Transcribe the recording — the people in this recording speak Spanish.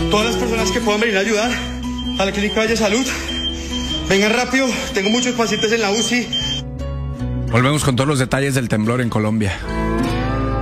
Todas las personas que puedan venir a ayudar a la Clínica Valle Salud, vengan rápido, tengo muchos pacientes en la UCI. Volvemos con todos los detalles del temblor en Colombia.